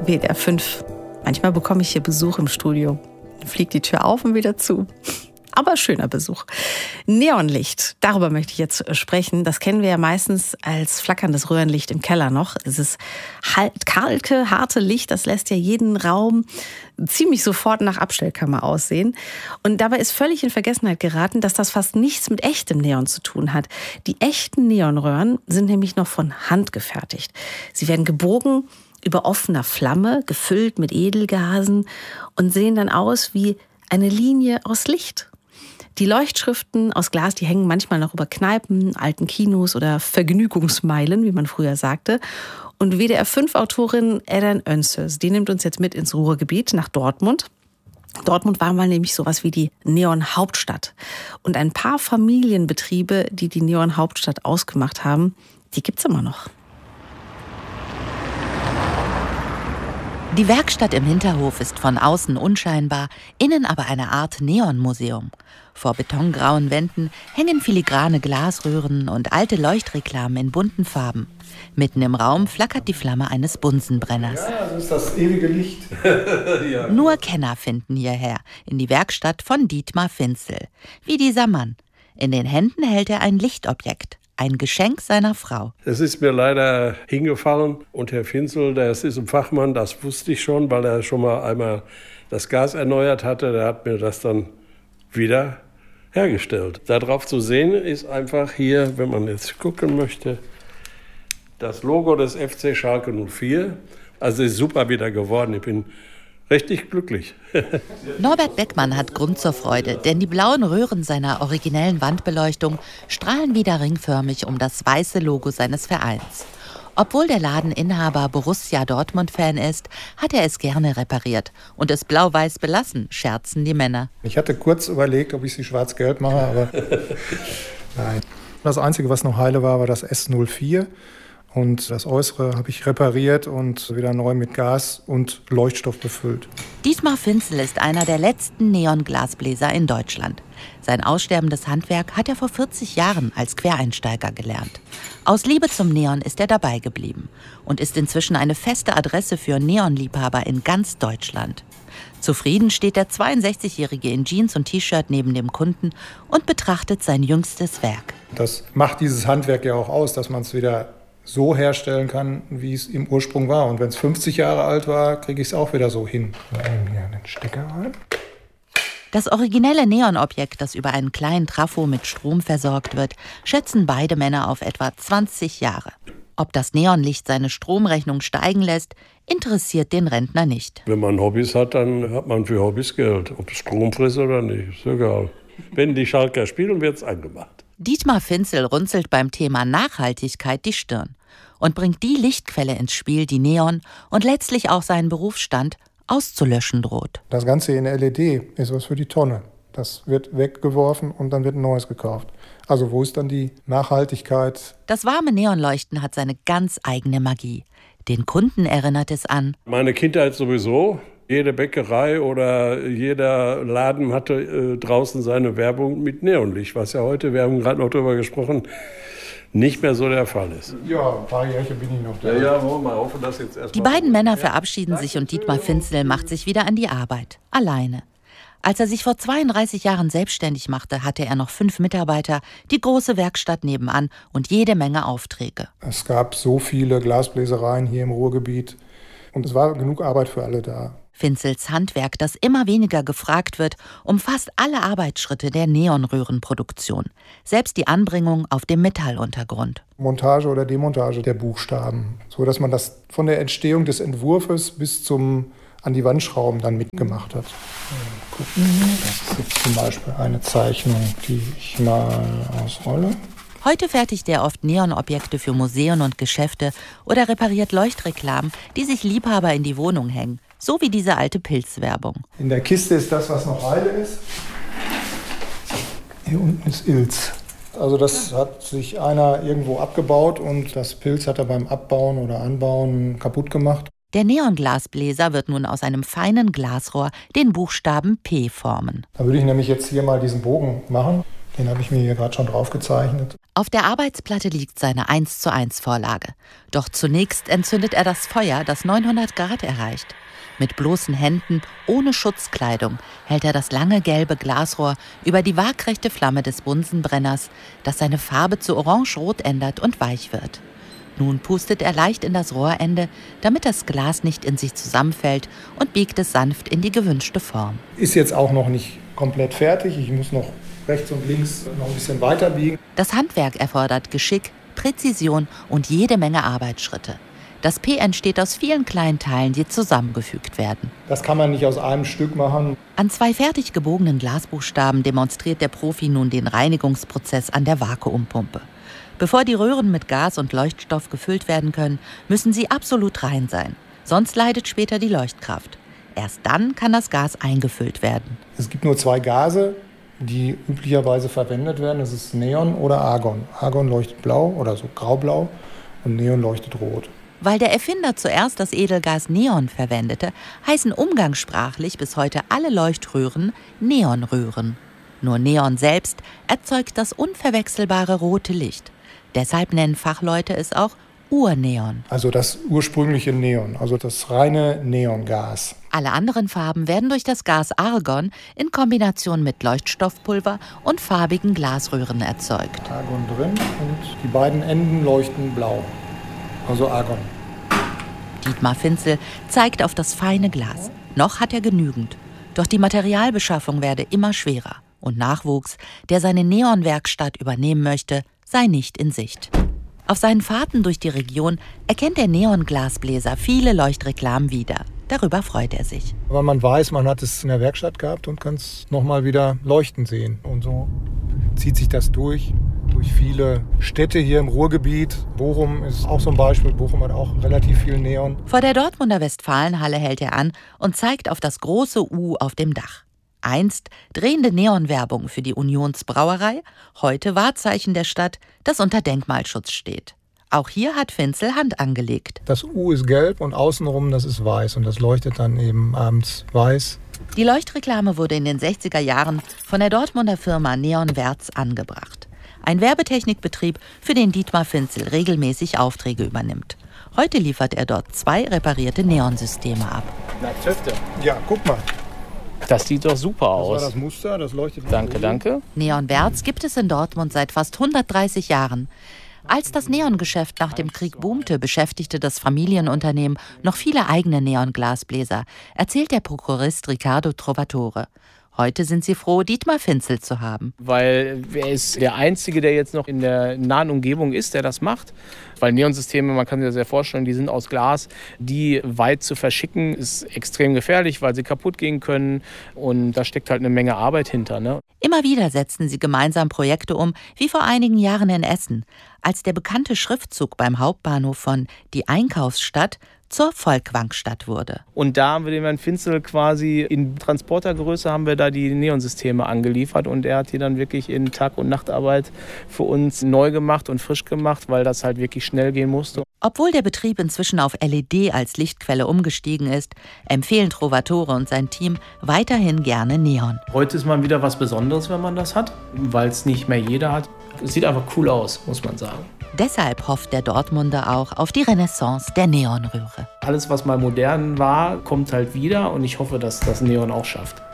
WDR 5. Manchmal bekomme ich hier Besuch im Studio. Dann fliegt die Tür auf und wieder zu. Aber schöner Besuch. Neonlicht, darüber möchte ich jetzt sprechen. Das kennen wir ja meistens als flackerndes Röhrenlicht im Keller noch. Es ist kalke, harte Licht, das lässt ja jeden Raum ziemlich sofort nach Abstellkammer aussehen. Und dabei ist völlig in Vergessenheit geraten, dass das fast nichts mit echtem Neon zu tun hat. Die echten Neonröhren sind nämlich noch von Hand gefertigt. Sie werden gebogen über offener Flamme, gefüllt mit Edelgasen und sehen dann aus wie eine Linie aus Licht. Die Leuchtschriften aus Glas, die hängen manchmal noch über Kneipen, alten Kinos oder Vergnügungsmeilen, wie man früher sagte. Und WDR-5-Autorin Eren Önsöz, die nimmt uns jetzt mit ins Ruhrgebiet nach Dortmund. Dortmund war mal nämlich sowas wie die Neon-Hauptstadt. Und ein paar Familienbetriebe, die die Neon-Hauptstadt ausgemacht haben, die gibt's immer noch. Die Werkstatt im Hinterhof ist von außen unscheinbar, innen aber eine Art Neonmuseum. Vor betongrauen Wänden hängen filigrane Glasröhren und alte Leuchtreklamen in bunten Farben. Mitten im Raum flackert die Flamme eines Bunsenbrenners. Ja, das ist das ewige Licht. Ja. Nur Kenner finden hierher, in die Werkstatt von Dietmar Finzel. Wie dieser Mann. In den Händen hält er ein Lichtobjekt. Ein Geschenk seiner Frau. Es ist mir leider hingefallen und Herr Finzel, der ist ein Fachmann, das wusste ich schon, weil er schon mal einmal das Gas erneuert hatte. Der hat mir das dann wieder hergestellt. Darauf zu sehen ist einfach hier, wenn man jetzt gucken möchte, das Logo des FC Schalke 04. Also ist super wieder geworden. Ich bin richtig glücklich. Norbert Beckmann hat Grund zur Freude, denn die blauen Röhren seiner originellen Wandbeleuchtung strahlen wieder ringförmig um das weiße Logo seines Vereins. Obwohl der Ladeninhaber Borussia Dortmund-Fan ist, hat er es gerne repariert und es blau-weiß belassen, scherzen die Männer. Ich hatte kurz überlegt, ob ich sie schwarz-gelb mache, aber nein. Das Einzige, was noch heile war, war das S04. Und das Äußere habe ich repariert und wieder neu mit Gas und Leuchtstoff befüllt. Dietmar Finzel ist einer der letzten Neonglasbläser in Deutschland. Sein aussterbendes Handwerk hat er vor 40 Jahren als Quereinsteiger gelernt. Aus Liebe zum Neon ist er dabei geblieben und ist inzwischen eine feste Adresse für Neonliebhaber in ganz Deutschland. Zufrieden steht der 62-Jährige in Jeans und T-Shirt neben dem Kunden und betrachtet sein jüngstes Werk. Das macht dieses Handwerk ja auch aus, dass man es wieder so herstellen kann, wie es im Ursprung war. Und wenn es 50 Jahre alt war, kriege ich es auch wieder so hin. Hier einen Stecker rein. Das originelle Neonobjekt, das über einen kleinen Trafo mit Strom versorgt wird, schätzen beide Männer auf etwa 20 Jahre. Ob das Neonlicht seine Stromrechnung steigen lässt, interessiert den Rentner nicht. Wenn man Hobbys hat, dann hat man für Hobbys Geld. Ob es Strom frisst oder nicht, ist egal. Wenn die Schalker spielen, wird es angemacht. Dietmar Finzel runzelt beim Thema Nachhaltigkeit die Stirn und bringt die Lichtquelle ins Spiel, die Neon und letztlich auch seinen Berufsstand auszulöschen droht. Das Ganze in LED ist was für die Tonne. Das wird weggeworfen und dann wird ein neues gekauft. Also wo ist dann die Nachhaltigkeit? Das warme Neonleuchten hat seine ganz eigene Magie. Den Kunden erinnert es an meine Kindheit sowieso. Jede Bäckerei oder jeder Laden hatte draußen seine Werbung mit Neonlicht, was ja heute, wir haben gerade noch drüber gesprochen, nicht mehr so der Fall ist. Ja, ein paar Jahre bin ich noch da. Ja, wollen wir mal hoffen, dass jetzt erstmal. Die beiden Männer verabschieden sich und Dietmar Finzel macht sich wieder an die Arbeit. Alleine. Als er sich vor 32 Jahren selbstständig machte, hatte er noch 5 Mitarbeiter, die große Werkstatt nebenan und jede Menge Aufträge. Es gab so viele Glasbläsereien hier im Ruhrgebiet und es war genug Arbeit für alle da. Finzels Handwerk, das immer weniger gefragt wird, umfasst alle Arbeitsschritte der Neonröhrenproduktion. Selbst die Anbringung auf dem Metalluntergrund. Montage oder Demontage der Buchstaben, so dass man das von der Entstehung des Entwurfes bis zum an die Wand schrauben dann mitgemacht hat. Das ist jetzt zum Beispiel eine Zeichnung, die ich mal ausrolle. Heute fertigt er oft Neonobjekte für Museen und Geschäfte oder repariert Leuchtreklamen, die sich Liebhaber in die Wohnung hängen. So wie diese alte Pilzwerbung. In der Kiste ist das, was noch heile ist. Hier unten ist Ilz. Also das hat sich einer irgendwo abgebaut und das Pilz hat er beim Abbauen oder Anbauen kaputt gemacht. Der Neonglasbläser wird nun aus einem feinen Glasrohr den Buchstaben P formen. Da würde ich nämlich jetzt hier mal diesen Bogen machen. Den habe ich mir hier gerade schon drauf gezeichnet. Auf der Arbeitsplatte liegt seine 1:1 Vorlage. Doch zunächst entzündet er das Feuer, das 900 Grad erreicht. Mit bloßen Händen, ohne Schutzkleidung, hält er das lange gelbe Glasrohr über die waagrechte Flamme des Bunsenbrenners, das seine Farbe zu orange-rot ändert und weich wird. Nun pustet er leicht in das Rohrende, damit das Glas nicht in sich zusammenfällt, und biegt es sanft in die gewünschte Form. Ist jetzt auch noch nicht komplett fertig. Ich muss noch rechts und links noch ein bisschen weiter biegen. Das Handwerk erfordert Geschick, Präzision und jede Menge Arbeitsschritte. Das P entsteht aus vielen kleinen Teilen, die zusammengefügt werden. Das kann man nicht aus einem Stück machen. An 2 fertig gebogenen Glasbuchstaben demonstriert der Profi nun den Reinigungsprozess an der Vakuumpumpe. Bevor die Röhren mit Gas und Leuchtstoff gefüllt werden können, müssen sie absolut rein sein. Sonst leidet später die Leuchtkraft. Erst dann kann das Gas eingefüllt werden. Es gibt nur 2 Gase, die üblicherweise verwendet werden. Das ist Neon oder Argon. Argon leuchtet blau oder so graublau und Neon leuchtet rot. Weil der Erfinder zuerst das Edelgas Neon verwendete, heißen umgangssprachlich bis heute alle Leuchtröhren Neonröhren. Nur Neon selbst erzeugt das unverwechselbare rote Licht. Deshalb nennen Fachleute es auch Urneon. Also das ursprüngliche Neon, also das reine Neongas. Alle anderen Farben werden durch das Gas Argon in Kombination mit Leuchtstoffpulver und farbigen Glasröhren erzeugt. Argon drin und die beiden Enden leuchten blau, also Argon. Dietmar Finzel zeigt auf das feine Glas. Noch hat er genügend. Doch die Materialbeschaffung werde immer schwerer. Und Nachwuchs, der seine Neonwerkstatt übernehmen möchte, sei nicht in Sicht. Auf seinen Fahrten durch die Region erkennt der Neonglasbläser viele Leuchtreklamen wieder. Darüber freut er sich. Weil man weiß, man hat es in der Werkstatt gehabt und kann es nochmal wieder leuchten sehen. Und so zieht sich das durch viele Städte hier im Ruhrgebiet. Bochum ist auch so ein Beispiel. Bochum hat auch relativ viel Neon. Vor der Dortmunder Westfalenhalle hält er an und zeigt auf das große U auf dem Dach. Einst drehende Neonwerbung für die Unionsbrauerei, heute Wahrzeichen der Stadt, das unter Denkmalschutz steht. Auch hier hat Finzel Hand angelegt. Das U ist gelb und außenrum das ist weiß und das leuchtet dann eben abends weiß. Die Leuchtreklame wurde in den 60er Jahren von der Dortmunder Firma Neon Werz angebracht. Ein Werbetechnikbetrieb, für den Dietmar Finzel regelmäßig Aufträge übernimmt. Heute liefert er dort 2 reparierte Neonsysteme ab. Na, Töfte. Ja, guck mal. Das sieht doch super aus. Das war das Muster, das leuchtet. Danke, danke. Neon Werz gibt es in Dortmund seit fast 130 Jahren. Als das Neongeschäft nach dem Krieg boomte, beschäftigte das Familienunternehmen noch viele eigene Neonglasbläser, erzählt der Prokurist Riccardo Trovatore. Heute sind sie froh, Dietmar Finzel zu haben. Weil er ist der Einzige, der jetzt noch in der nahen Umgebung ist, der das macht. Weil Neonsysteme, man kann sich das ja vorstellen, die sind aus Glas. Die weit zu verschicken, ist extrem gefährlich, weil sie kaputt gehen können. Und da steckt halt eine Menge Arbeit hinter, ne? Immer wieder setzen sie gemeinsam Projekte um, wie vor einigen Jahren in Essen, als der bekannte Schriftzug beim Hauptbahnhof von Die Einkaufsstadt zur Volkwangstadt wurde. Und da haben wir dem Herrn Finzel quasi in Transportergröße haben wir da die Neonsysteme angeliefert und er hat die dann wirklich in Tag- und Nachtarbeit für uns neu gemacht und frisch gemacht, weil das halt wirklich schnell gehen musste. Obwohl der Betrieb inzwischen auf LED als Lichtquelle umgestiegen ist, empfehlen Trovatore und sein Team weiterhin gerne Neon. Heute ist mal wieder was Besonderes, wenn man das hat, weil es nicht mehr jeder hat. Es sieht einfach cool aus, muss man sagen. Deshalb hofft der Dortmunder auch auf die Renaissance der Neonröhre. Alles, was mal modern war, kommt halt wieder und ich hoffe, dass das Neon auch schafft.